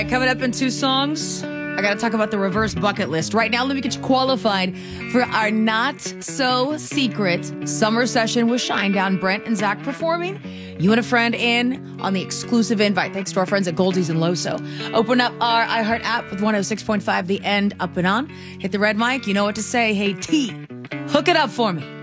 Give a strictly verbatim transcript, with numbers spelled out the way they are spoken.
Coming up in two songs, I got to talk about the reverse bucket list. Right now, let me get you qualified for our not-so-secret summer session with Shinedown. Brent and Zach performing. You and a friend in on the exclusive invite. Thanks to our friends at Goldie's and Loso. Open up our iHeart app with one oh six point five The End up and on. Hit the red mic. You know what to say. Hey, T, hook it up for me.